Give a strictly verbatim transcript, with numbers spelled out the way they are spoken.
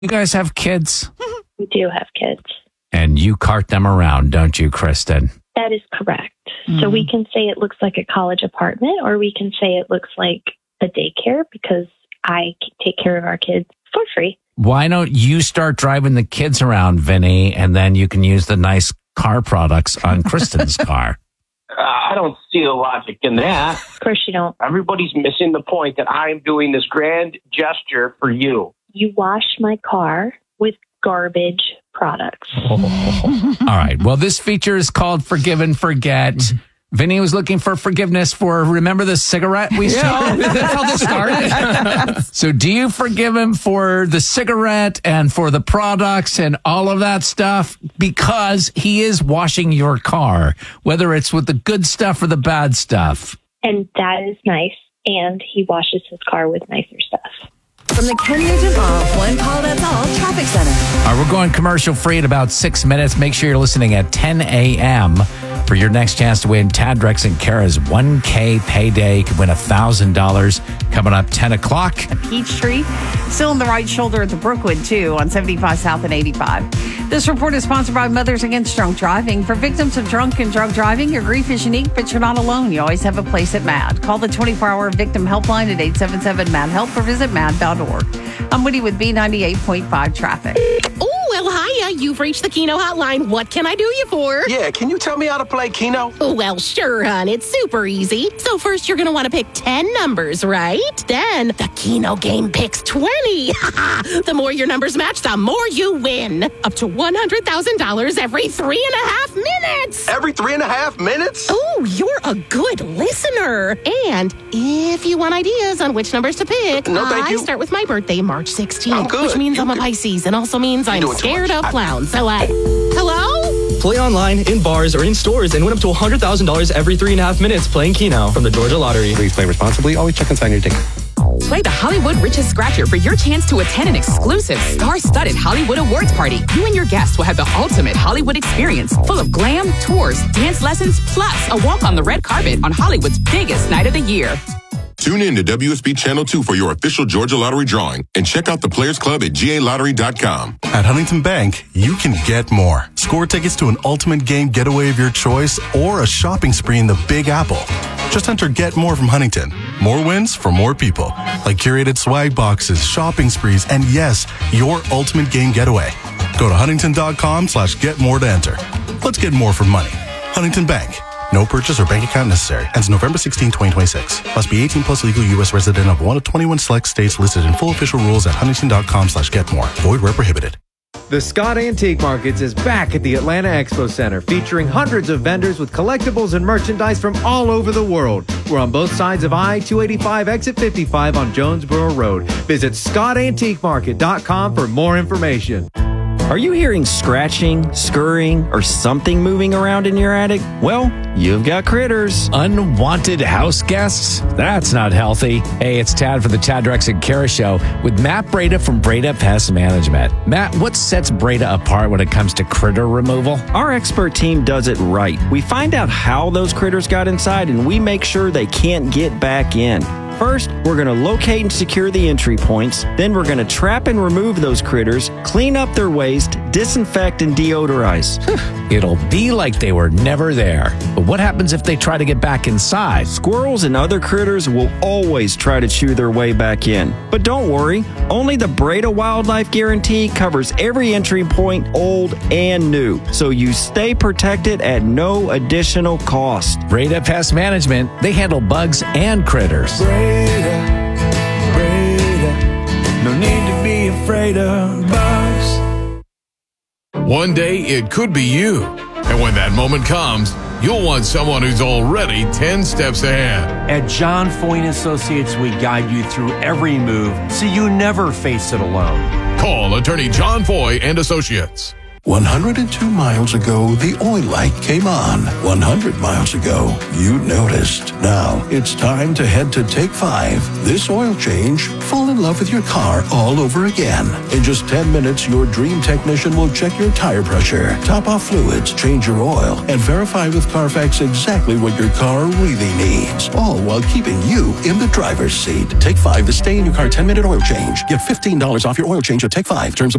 You guys have kids? We do have kids. And you cart them around, don't you, Kristen? That is correct. Mm-hmm. So we can say it looks like a college apartment, or we can say it looks like a daycare because I take care of our kids for free. Why don't you start driving the kids around, Vinny, and then you can use the nice car products on Kristen's car? Uh, I don't see the logic in that. Of course you don't. Everybody's missing the point that I am doing this grand gesture for you. You wash my car with garbage products. Oh. All right. Well, this feature is called Forgive and Forget. Vinny was looking for forgiveness for, remember the cigarette we saw? Yeah, that's how this started. So do you forgive him for the cigarette and for the products and all of that stuff? Because he is washing your car, whether it's with the good stuff or the bad stuff. And that is nice. And he washes his car with nicer stuff. From the Ken Nugent Off One Call That's All Traffic Center. All right, we're going commercial free in about six minutes. Make sure you're listening at ten a.m. for your next chance to win Tad Drex and Kara's one K payday. You could win one thousand dollars coming up ten o'clock. Peachtree, still in the right shoulder at the Brookwood, too, on seventy-five South and eighty-five. This report is sponsored by Mothers Against Drunk Driving. For victims of drunk and drug driving, your grief is unique, but you're not alone. You always have a place at MAD. Call the twenty-four hour victim helpline at eight seven seven MAD HELP or visit mad dot org. I'm Woody with B ninety-eight point five traffic. Oh, well, hiya. You've reached the Keno hotline. What can I do you for? Yeah, can you tell me how to play Keno? Oh, well, sure, hon. It's super easy. So first, you're going to want to pick ten numbers, right? Then the Keno game picks twenty. The more your numbers match, the more you win. Up to one hundred thousand dollars every three and a half minutes. Every three and a half minutes? Oh, you're a good listener. And if you want ideas on which numbers to pick, No, thank I you. start with my birthday, March sixteenth, I'm good. which means You I'm a good. Pisces and also means I'm doing too scared much. of I- clowns. So, uh, hello? Play online, in bars, or in stores and win up to one hundred thousand dollars every three and a half minutes playing Keno from the Georgia Lottery. Please play responsibly. Always check and sign your ticket. Play the Hollywood Riches Scratcher for your chance to attend an exclusive star-studded Hollywood Awards party. You and your guests will have the ultimate Hollywood experience, full of glam, tours, dance lessons, plus a walk on the red carpet on Hollywood's biggest night of the year. Tune in to W S B Channel two for your official Georgia Lottery drawing and check out the Players Club at G A lottery dot com. At Huntington Bank, you can get more. Score tickets to an ultimate game getaway of your choice or a shopping spree in the Big Apple. Just enter Get More from Huntington. More wins for more people. Like curated swag boxes, shopping sprees, and yes, your ultimate game getaway. Go to huntington.com slash get more to enter. Let's get more for money. Huntington Bank. No purchase or bank account necessary. Ends November sixteenth, twenty twenty-six. Must be eighteen plus, legal U S resident of one of twenty-one select states listed in full official rules at huntington.com slash get more. Void where prohibited. The Scott Antique Markets is back at the Atlanta Expo Center, featuring hundreds of vendors with collectibles and merchandise from all over the world. We're on both sides of I two eighty-five, exit fifty-five on Jonesboro Road. Visit scott antique market dot com for more information. Are you hearing scratching, scurrying, or something moving around in your attic? Well, you've got critters. Unwanted house guests? That's not healthy. Hey, it's Tad for the Tad Drex and Kara Show with Matt Breda from Breda Pest Management. Matt, what sets Breda apart when it comes to critter removal? Our expert team does it right. We find out how those critters got inside, and we make sure they can't get back in. First, we're going to locate and secure the entry points. Then we're going to trap and remove those critters, clean up their waste, disinfect, and deodorize. It'll be like they were never there. But what happens if they try to get back inside? Squirrels and other critters will always try to chew their way back in. But don't worry, only the Breda Wildlife Guarantee covers every entry point, old and new. So you stay protected at no additional cost. Breda Pest Management, they handle bugs and critters. Breda, Breda, no need to be afraid of bugs. One day it could be you. And when that moment comes, you'll want someone who's already ten steps ahead. At John Foyne Associates, we guide you through every move so you never face it alone. Call attorney John Foy and Associates. one hundred two miles ago, the oil light came on. one hundred miles ago, you noticed. Now, it's time to head to Take five. This oil change, fall in love with your car all over again. In just ten minutes, your dream technician will check your tire pressure, top off fluids, change your oil, and verify with Carfax exactly what your car really needs. All while keeping you in the driver's seat. Take five, the stay in your car ten minute oil change. Get fifteen dollars off your oil change at Take five. Terms